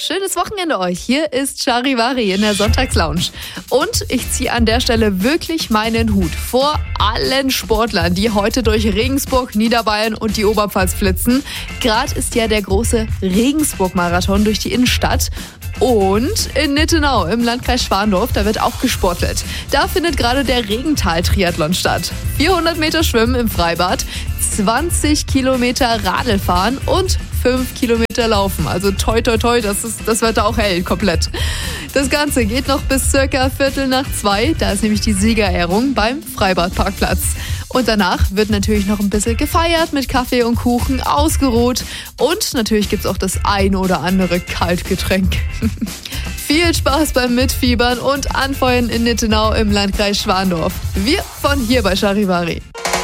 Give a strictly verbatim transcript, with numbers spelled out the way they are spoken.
Schönes Wochenende euch. Hier ist Charivari in der Sonntagslounge. Und ich ziehe an der Stelle wirklich meinen Hut vor allen Sportlern, die heute durch Regensburg, Niederbayern und die Oberpfalz flitzen. Gerade ist ja der große Regensburg-Marathon durch die Innenstadt. Und in Nittenau im Landkreis Schwandorf, da wird auch gesportelt. Da findet gerade der Regental-Triathlon statt. vierhundert Meter Schwimmen im Freibad, zwanzig Kilometer Radl fahren und fünf Kilometer laufen. Also toi toi toi, das, ist, das wird da auch hell komplett. Das Ganze geht noch bis circa Viertel nach zwei. Da ist nämlich die Siegerehrung beim Freibadparkplatz. Und danach wird natürlich noch ein bisschen gefeiert mit Kaffee und Kuchen, ausgeruht. Und natürlich gibt's auch das ein oder andere Kaltgetränk. Viel Spaß beim Mitfiebern und Anfeuern in Nittenau im Landkreis Schwandorf. Wir von hier bei Charivari.